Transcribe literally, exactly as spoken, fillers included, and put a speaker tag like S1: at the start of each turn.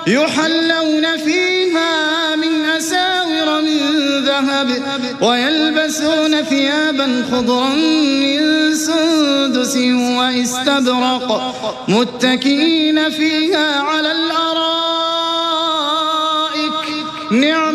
S1: يحلون فيها من أساور من ذهب ويلبسون ثيابا خضرا من سندس واستبرق متكئين فيها على الأرائك نعم